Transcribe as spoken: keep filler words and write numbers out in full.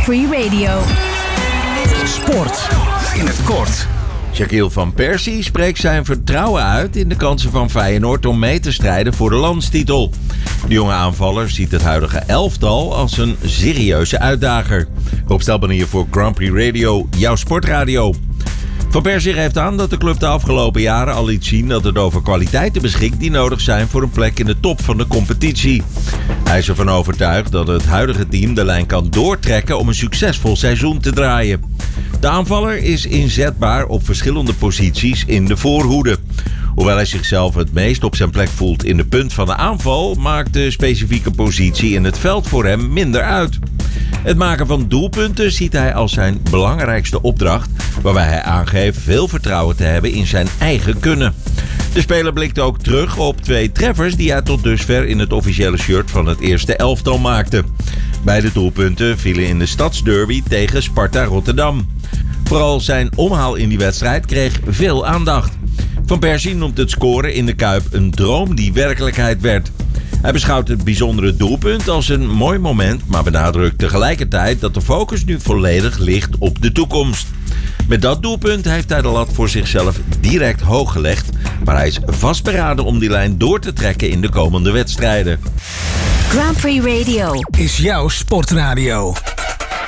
Prix Radio. Sport in het kort. Shaquille van Persie spreekt zijn vertrouwen uit in de kansen van Feyenoord om mee te strijden voor de landstitel. De jonge aanvaller ziet het huidige elftal als een serieuze uitdager. Rob Stelban hier voor Grand Prix Radio, jouw sportradio. Van Persie geeft aan dat de club de afgelopen jaren al liet zien dat het over kwaliteiten beschikt die nodig zijn voor een plek in de top van de competitie. Hij is ervan overtuigd dat het huidige team de lijn kan doortrekken om een succesvol seizoen te draaien. De aanvaller is inzetbaar op verschillende posities in de voorhoede. Hoewel hij zichzelf het meest op zijn plek voelt in de punt van de aanval, maakt de specifieke positie in het veld voor hem minder uit. Het maken van doelpunten ziet hij als zijn belangrijkste opdracht, waarbij hij aangeeft veel vertrouwen te hebben in zijn eigen kunnen. De speler blikt ook terug op twee treffers die hij tot dusver in het officiële shirt van het eerste elftal maakte. Beide doelpunten vielen in de stadsderby tegen Sparta Rotterdam. Vooral zijn omhaal in die wedstrijd kreeg veel aandacht. Van Persie noemt het scoren in de Kuip een droom die werkelijkheid werd. Hij beschouwt het bijzondere doelpunt als een mooi moment, maar benadrukt tegelijkertijd dat de focus nu volledig ligt op de toekomst. Met dat doelpunt heeft hij de lat voor zichzelf direct hoog gelegd, maar hij is vastberaden om die lijn door te trekken in de komende wedstrijden. Grand Prix Radio Is jouw sportradio.